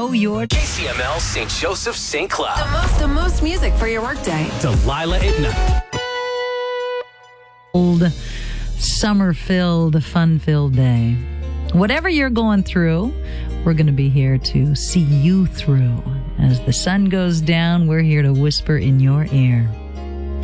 know your KCML St. Joseph St. Cloud. The most music for your workday. Delilah at night. old, summer-filled, fun-filled day. Whatever you're going through, we're going to be here to see you through. As the sun goes down, we're here to whisper in your ear.